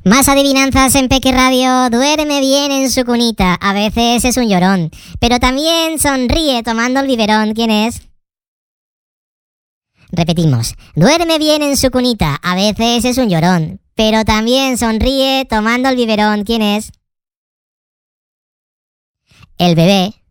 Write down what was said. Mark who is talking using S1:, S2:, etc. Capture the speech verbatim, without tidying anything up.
S1: Más adivinanzas en Peque Radio. Duerme bien en su cunita. A veces es un llorón, pero también sonríe tomando el biberón. ¿Quién es? Repetimos. Duerme bien en su cunita. A veces es un llorón, pero también sonríe tomando el biberón. ¿Quién es? El bebé.